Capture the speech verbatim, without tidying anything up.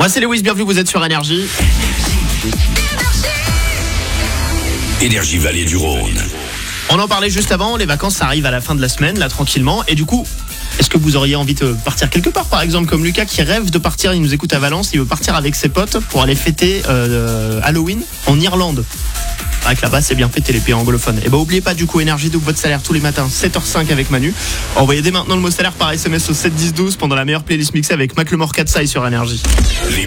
c'est Lewis, bienvenue, vous êtes sur Énergie. Énergie Vallée du Rhône. On en parlait juste avant, les vacances ça arrive à la fin de la semaine, là tranquillement, et du coup, est-ce que vous auriez envie de partir quelque part, par exemple, comme Lucas qui rêve de partir, il nous écoute à Valence, il veut partir avec ses potes pour aller fêter euh, Halloween en Irlande. Avec là-bas, c'est bien fêter les pays anglophones. Et bah, oubliez pas du coup, Énergie double votre salaire tous les matins, sept heures cinq avec Manu. Envoyez dès maintenant le mot salaire par S M S au sept dix douze pendant la meilleure playlist mixée avec Macklemore Katsai sur Énergie. Les